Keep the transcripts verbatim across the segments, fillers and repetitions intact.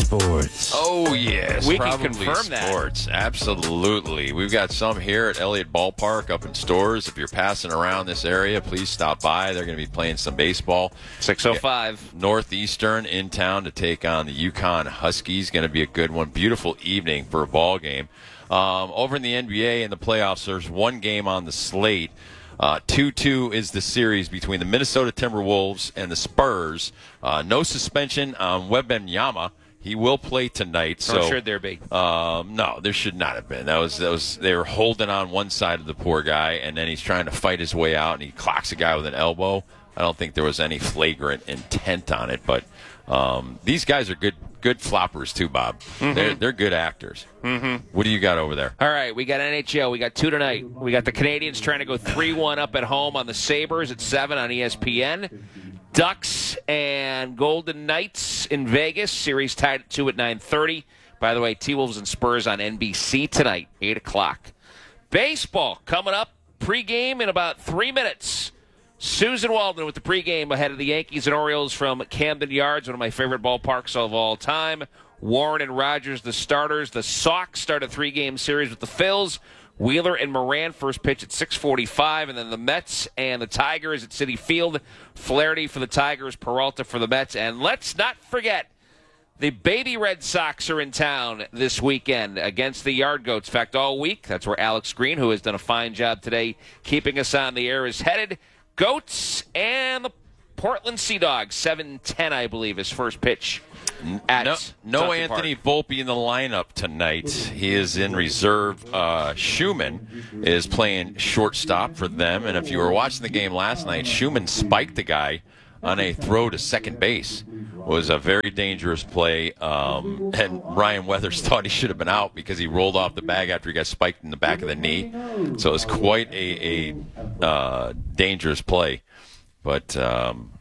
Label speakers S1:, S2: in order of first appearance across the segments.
S1: sports.
S2: Oh, yes.
S3: We can
S2: probably
S3: confirm that.
S2: sports. Absolutely. We've got some here at Elliott Ballpark up in stores. If you're passing around this area, please stop by. They're going to be playing some baseball.
S3: six oh five.
S2: Northeastern in town to take on the Yukon Huskies. Going to be a good one. Beautiful evening for a ball game. Um, over in the N B A in the playoffs, there's one game on the slate. Uh, two two is the series between the Minnesota Timberwolves and the Spurs. Uh, no suspension on Wembanyama. He will play tonight. So
S3: Or should there be?
S2: Um, no, there should not have been. That was that was they were holding on one side of the poor guy, and then he's trying to fight his way out, and he clocks a guy with an elbow. I don't think there was any flagrant intent on it, but um, these guys are good good floppers too, Bob. Mm-hmm. They're they're good actors. Mm-hmm. What do you got over there?
S3: All right, we got N H L. We got two tonight. We got the Canadians trying to go three one up at home on the Sabres at seven on E S P N. Ducks and Golden Knights in Vegas. Series tied at two at nine thirty. By the way, T-Wolves and Spurs on N B C tonight, eight o'clock. Baseball coming up. Pregame in about three minutes. Susan Waldman with the pregame ahead of the Yankees and Orioles from Camden Yards, one of my favorite ballparks of all time. Warren and Rogers, the starters. The Sox start a three-game series with the Phils. Wheeler and Moran first pitch at six forty-five, and then the Mets and the Tigers at Citi Field. Flaherty for the Tigers, Peralta for the Mets. And let's not forget, the baby Red Sox are in town this weekend against the Yard Goats. In fact, all week, that's where Alex Green, who has done a fine job today keeping us on the air, is headed. Goats and the Portland Sea Dogs, seven ten, I believe, is first pitch. At
S2: no, no
S3: Duncan
S2: Anthony
S3: Park.
S2: Volpe in the lineup tonight. He is in reserve. Uh, Schumann is playing shortstop for them. And if you were watching the game last night, Schumann spiked the guy on a throw to second base. It was a very dangerous play. Um, and Ryan Weathers thought he should have been out because he rolled off the bag after he got spiked in the back of the knee. So it was quite a, a uh, dangerous play. But um,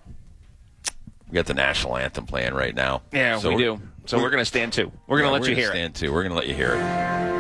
S2: we got the national anthem playing right now.
S3: Yeah,
S2: so
S3: we do. So we're going to stand too. We're going to
S2: yeah,
S3: let
S2: we're
S3: you
S2: gonna
S3: hear
S2: stand
S3: it.
S2: Too. We're going to let you hear it.